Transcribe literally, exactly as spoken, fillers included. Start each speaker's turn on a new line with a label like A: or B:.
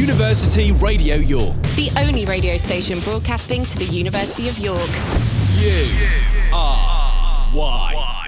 A: University Radio York.
B: The only radio station broadcasting to the University of York.
A: U R Y.